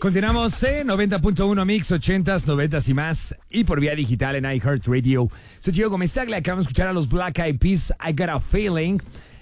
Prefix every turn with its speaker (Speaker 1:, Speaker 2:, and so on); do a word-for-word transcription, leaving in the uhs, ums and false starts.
Speaker 1: Continuamos en noventa punto uno Mix, ochentas, noventas y más. Y por vía digital en iHeartRadio. Soy Gio Gómez Taglia. Acabamos de escuchar a los Black Eyed Peas, I Got a Feeling.